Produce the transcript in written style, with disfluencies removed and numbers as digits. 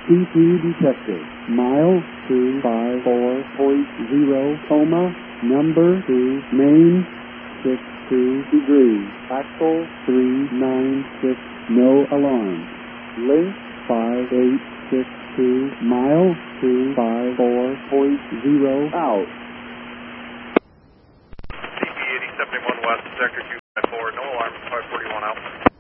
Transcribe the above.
CT detected. Mile 254.0, coma, number 2, main, 62 degrees, axle 396, no alarm. Link 5862, mile 254.0, out. CP 8071 West, Sector 254, no alarm, 541 out.